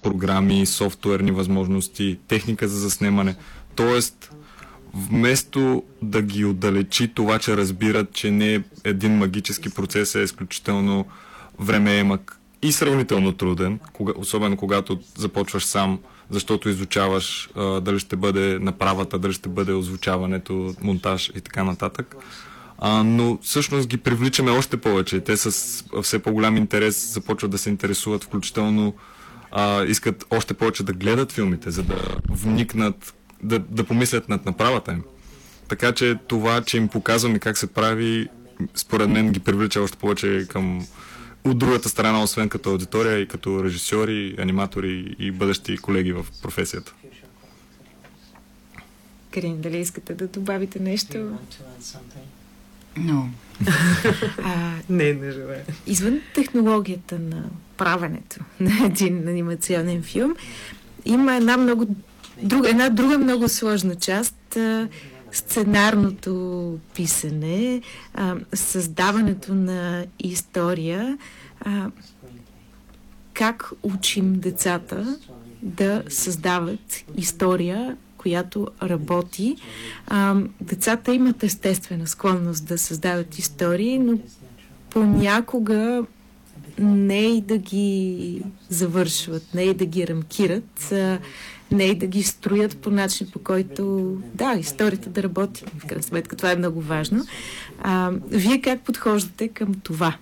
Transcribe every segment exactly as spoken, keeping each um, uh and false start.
програми, софтуерни възможности, техника за заснемане. Тоест, вместо да ги отдалечи това, че разбират, че не е един магически процес, е изключително времеемък и сравнително труден, кога, особено когато започваш сам, защото изучаваш а, дали ще бъде направата, дали ще бъде озвучаването, монтаж и така нататък. А, но всъщност ги привличаме още повече. Те с все по-голям интерес започват да се интересуват, включително а, искат още повече да гледат филмите, за да вникнат, да, да помислят над направата им. Така че това, че им показваме как се прави, според мен ги привлича още повече към от другата страна, освен като аудитория и като режисьори, аниматори и бъдещи колеги в професията. Карин, дали искате да добавите нещо? No. а, не, не желая. Извън технологията на правенето на един анимационен филм, има една много друга, една друга много сложна част, а, сценарното писане, а, създаването на история. А, как учим децата да създават история, която работи. А, децата имат естествена склонност да създават истории, но понякога не и да ги завършват, не и да ги рамкират, а, не и да ги строят по начин, по който, да, историята да работи. В крайна сметка това е много важно. А, вие как подхождате към това?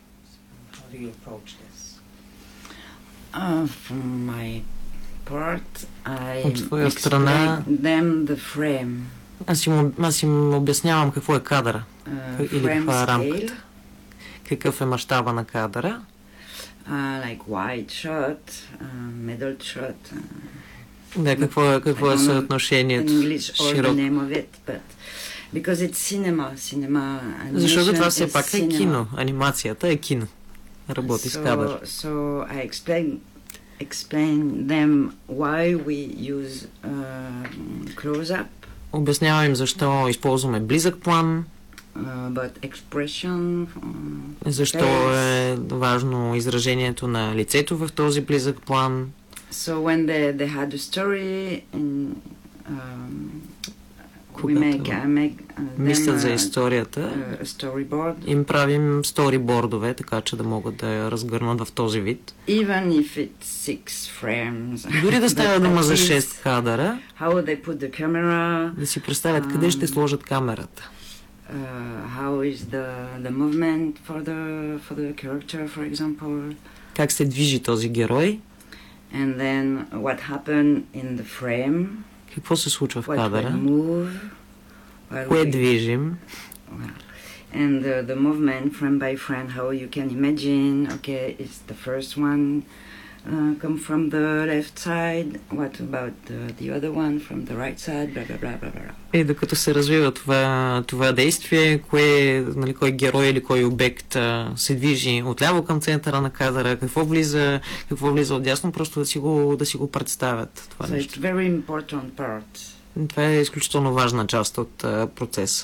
Uh, from my part, I От твоя страна them the frame. Аз им, аз им обяснявам какво е кадъра. Uh, Или каква е рамката. Scale. Какъв е мащаба на кадъра. Uh, like wide shot, uh, middle shot. Uh, Да, какво е, какво е съотношението? Широк. It, but because it's cinema, cinema Защото това все пак е кино. Анимацията е кино. Работи so, с кадър. So I explain explain them why we use uh, close-up. Обяснявам им защо използваме близък план. Uh, but expression, uh, защо face. Е важно изражението на лицето в този близък план. So when they, they had a story in, um, we make, uh, make uh, мислят them, за историята, uh, storyboard. Им правим сторибордове, така че да могат да я разгърнат в този вид. Even if it's six frames. Дори да става дума за шест кадъра, how they put the camera, да си представят um, къде ще сложат камерата. Uh, how is the, the movement for the, for the character, for example. Как се движи този герой. And then what happened in the frame. Какво се случва в what кадъра. Move, кое we... движим. Well, and the, the movement frame by frame, how you can imagine, okay, it's the first one uh, come from the left side, what about the, the other one from the right side, blah, blah, blah, blah, blah. И докато се развива това, това действие, кое, нали, кой герой или кой обект а, се движи отляво към центъра на кадъра, какво влиза, какво влиза отдясно, просто да си го, да си го представят. Това, so нещо. It's very important part. Това е изключително важна част от а, процеса.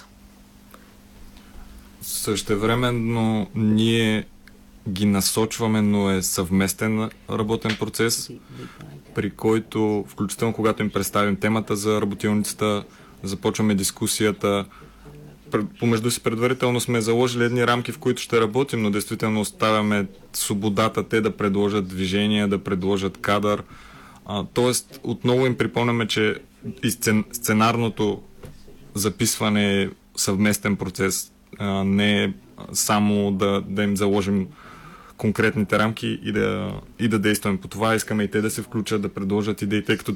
Същевременно ние ги насочваме, но е съвместен работен процес, при който, включително когато им представим темата за работилницата, започваме дискусията. Помежду си предварително сме заложили едни рамки, в които ще работим, но действително оставяме свободата те да предложат движения, да предложат кадър. А, тоест, отново им припомняме, че и сцен, сценарното записване е съвместен процес, а, не е само да, да им заложим конкретните рамки и да, и да действаме по това. Искаме и те да се включат, да предложат идеи, тъй като